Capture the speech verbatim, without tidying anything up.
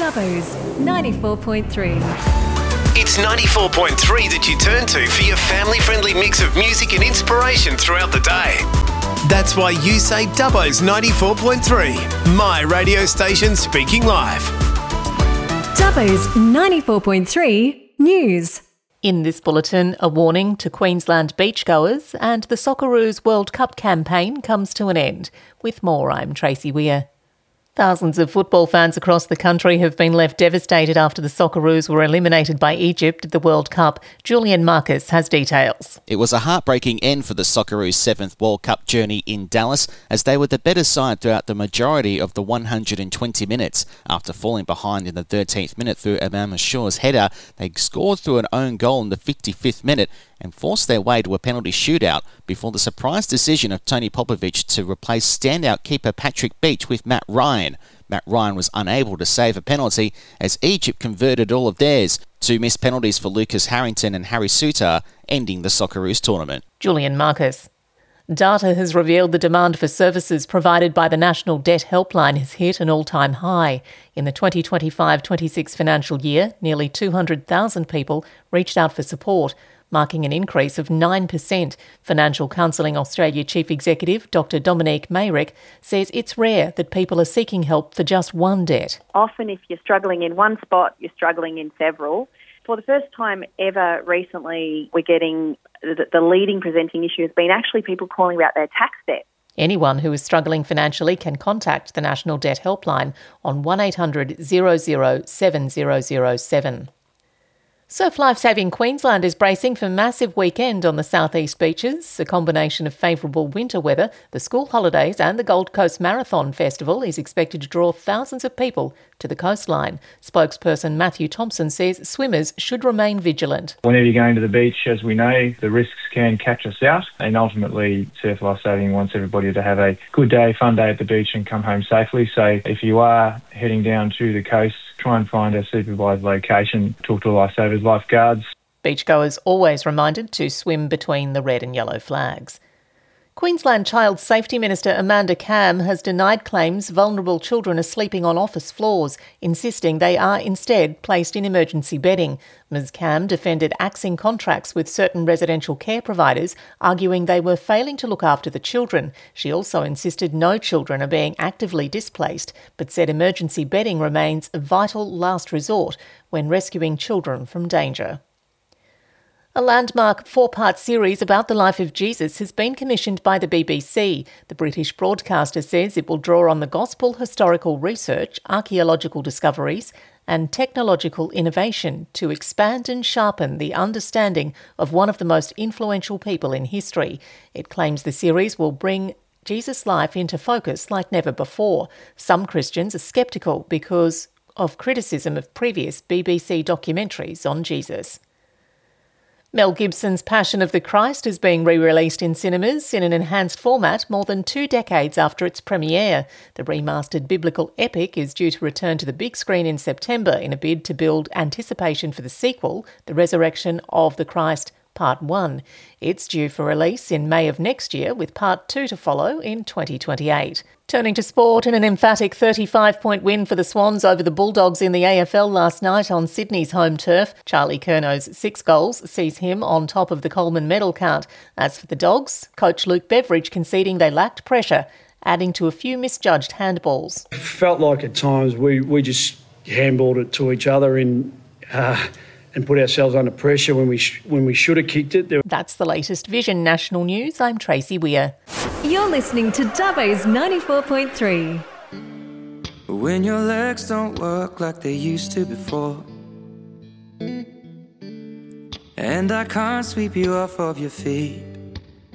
Dubbo's ninety-four point three. It's ninety-four point three that you turn to for your family-friendly mix of music and inspiration throughout the day. That's why you say Dubbo's ninety-four point three, my radio station speaking live. Dubbo's ninety-four point three News. In this bulletin, a warning to Queensland beachgoers, and the Socceroos World Cup campaign comes to an end. With more, I'm Tracy Weir. Thousands of football fans across the country have been left devastated after the Socceroos were eliminated by Egypt at the World Cup. Julian Marcus has details. It was a heartbreaking end for the Socceroos' seventh World Cup journey in Dallas, as they were the better side throughout the majority of the one hundred twenty minutes. After falling behind in the thirteenth minute through Imam Ashour's header, they scored through an own goal in the fifty-fifth minute and forced their way to a penalty shootout before the surprise decision of Tony Popovic to replace standout keeper Patrick Beach with Matt Ryan. Matt Ryan was unable to save a penalty as Egypt converted all of theirs. Two missed penalties for Lucas Harrington and Harry Suter, ending the Socceroos tournament. Julian Marcus. Data has revealed the demand for services provided by the National Debt Helpline has hit an all-time high. In the twenty twenty-five twenty-six financial year, nearly two hundred thousand people reached out for support, marking an increase of nine percent. Financial Counselling Australia Chief Executive Doctor Dominique Mayrick says it's rare that people are seeking help for just one debt. Often if you're struggling in one spot, you're struggling in several. For the first time ever recently, we're getting the, the leading presenting issue has been actually people calling about their tax debt. Anyone who is struggling financially can contact the National Debt Helpline on one eight hundred zero zero seven zero zero seven. Surf Life Saving Queensland is bracing for a massive weekend on the southeast beaches. A combination of favourable winter weather, the school holidays and the Gold Coast Marathon Festival is expected to draw thousands of people to the coastline. Spokesperson Matthew Thompson says swimmers should remain vigilant. Whenever you're going to the beach, as we know, the risks can catch us out, and ultimately Surf Life Saving wants everybody to have a good day, fun day at the beach and come home safely. So if you are heading down to the coast, try and find a supervised location, talk to lifesavers, lifeguards. Beachgoers always reminded to swim between the red and yellow flags. Queensland Child Safety Minister Amanda Cam has denied claims vulnerable children are sleeping on office floors, insisting they are instead placed in emergency bedding. Miz Cam defended axing contracts with certain residential care providers, arguing they were failing to look after the children. She also insisted no children are being actively displaced, but said emergency bedding remains a vital last resort when rescuing children from danger. A landmark four-part series about the life of Jesus has been commissioned by the B B C. The British broadcaster says it will draw on the gospel historical research, archaeological discoveries and technological innovation to expand and sharpen the understanding of one of the most influential people in history. It claims the series will bring Jesus' life into focus like never before. Some Christians are sceptical because of criticism of previous B B C documentaries on Jesus. Mel Gibson's Passion of the Christ is being re-released in cinemas in an enhanced format more than two decades after its premiere. The remastered biblical epic is due to return to the big screen in September in a bid to build anticipation for the sequel, The Resurrection of the Christ Part one. It's due for release in May of next year, with Part two to follow in twenty twenty-eight. Turning to sport, in an emphatic thirty-five point win for the Swans over the Bulldogs in the A F L last night on Sydney's home turf, Charlie Curnow's six goals sees him on top of the Coleman medal count. As for the Dogs, coach Luke Beveridge conceding they lacked pressure, adding to a few misjudged handballs. Felt like at times we, we just handballed it to each other in... Uh, and put ourselves under pressure when we sh- when we should have kicked it. That's the latest Vision National News. I'm Tracy Weir. You're listening to Dubbo's ninety-four point three. When your legs don't work like they used to before, and I can't sweep you off of your feet,